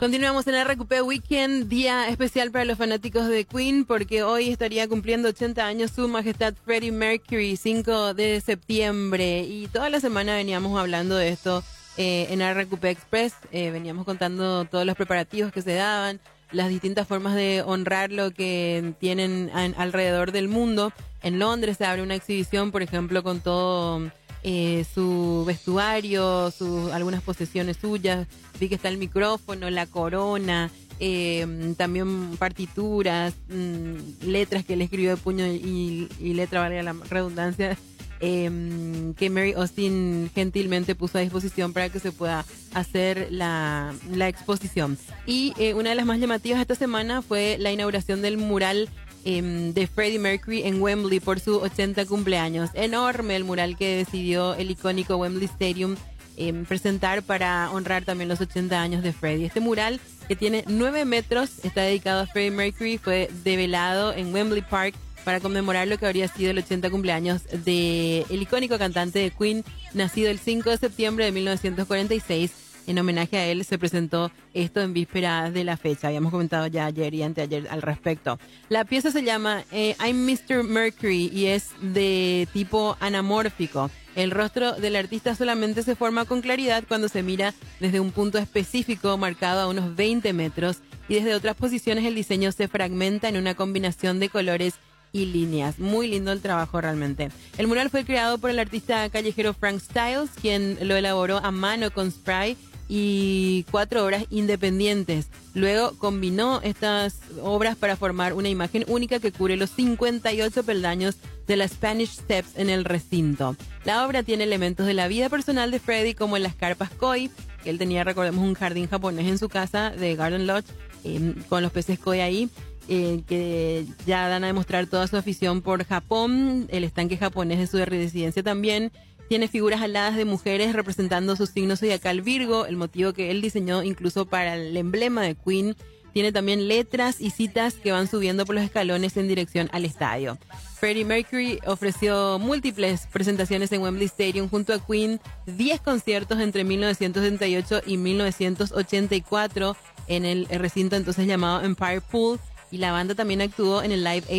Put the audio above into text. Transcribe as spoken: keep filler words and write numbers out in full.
Continuamos en el R Q P Weekend, día especial para los fanáticos de Queen, porque hoy estaría cumpliendo ochenta años su majestad Freddie Mercury, cinco de septiembre, y toda la semana veníamos hablando de esto eh, en R Q P Express, eh, veníamos contando todos los preparativos que se daban, las distintas formas de honrarlo que tienen en, alrededor del mundo. En Londres se abre una exhibición, por ejemplo, con todo eh, su vestuario, sus algunas posesiones suyas. Vi que está el micrófono, la corona, eh, también partituras, mmm, letras que él escribió de puño y, y letra, valga la redundancia, eh, que Mary Austin gentilmente puso a disposición para que se pueda hacer la, la exposición. Y eh, una de las más llamativas esta semana fue la inauguración del mural eh, de Freddie Mercury en Wembley por su ochenta cumpleaños. Enorme el mural que decidió el icónico Wembley Stadium Eh, presentar para honrar también los ochenta años de Freddie. Este mural, que tiene nueve metros, está dedicado a Freddie Mercury, fue develado en Wembley Park para conmemorar lo que habría sido el ochenta cumpleaños del icónico cantante de Queen, nacido el cinco de septiembre de mil novecientos cuarenta y seis. En homenaje a él se presentó esto en vísperas de la fecha. Habíamos comentado ya ayer y anteayer al respecto. La pieza se llama eh, I'm mister Mercury y es de tipo anamórfico. El rostro del artista solamente se forma con claridad cuando se mira desde un punto específico marcado a unos veinte metros, y desde otras posiciones el diseño se fragmenta en una combinación de colores y líneas. Muy lindo el trabajo realmente. El mural fue creado por el artista callejero Frank Styles, quien lo elaboró a mano con spray y cuatro obras independientes. Luego combinó estas obras para formar una imagen única que cubre los cincuenta y ocho peldaños de las Spanish Steps en el recinto. La obra tiene elementos de la vida personal de Freddie, como en las carpas koi, que él tenía, recordemos, un jardín japonés en su casa de Garden Lodge, eh, con los peces koi ahí, eh, que ya dan a demostrar toda su afición por Japón. El estanque japonés de su residencia también tiene figuras aladas de mujeres representando su signo zodiacal Virgo, el motivo que él diseñó incluso para el emblema de Queen. Tiene también letras y citas que van subiendo por los escalones en dirección al estadio. Freddie Mercury ofreció múltiples presentaciones en Wembley Stadium junto a Queen, diez conciertos entre mil novecientos setenta y ocho y mil novecientos ochenta y cuatro en el recinto entonces llamado Empire Pool, y la banda también actuó en el Live Aid